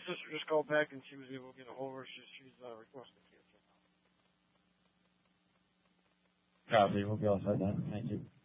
sister just called back and she was able to get a hold of her. She's requesting cancel. Copy. We'll be all set then. Thank you.